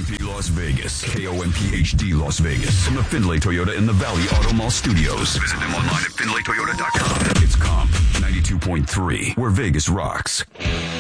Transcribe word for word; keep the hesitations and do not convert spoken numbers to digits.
P Las Vegas. K O M P H D Las Vegas. From the Findlay Toyota in the Valley Auto Mall Studios. Visit them online at findlay toyota dot com. It's Comp ninety-two point three, where Vegas rocks.